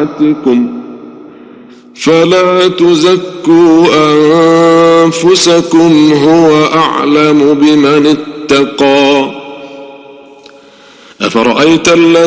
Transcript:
طاعتكم فلا تزكوا أنفسكم هو أعلم بمن اتقى. أفرأيت الذي